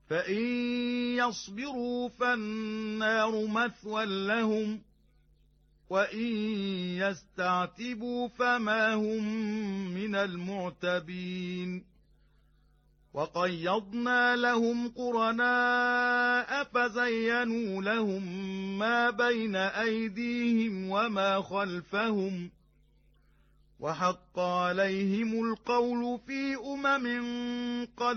فإن يصبروا فالنار مثوى لهم وإن يستعتبوا فما هم من المعتبين وقيضنا لهم قرناء فزينوا لهم ما بين أيديهم وما خلفهم وحق عليهم القول في أمم قد